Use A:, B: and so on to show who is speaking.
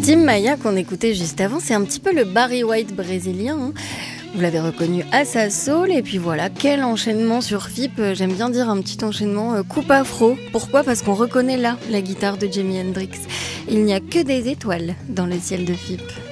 A: Tim Maia qu'on écoutait juste avant, c'est un petit peu le Barry White brésilien, hein. Vous l'avez reconnu à sa soul, et puis voilà, quel enchaînement sur FIP, j'aime bien dire un petit enchaînement coupe afro. Pourquoi ? Parce qu'on reconnaît là la guitare de Jimi Hendrix. Il n'y a que des étoiles dans le ciel de FIP.